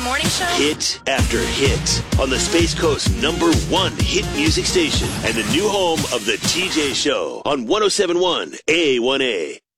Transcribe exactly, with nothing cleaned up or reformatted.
Morning Show. Hit after hit on the Space Coast number one hit music station and the new home of the T J Show on one oh seven point one A one A.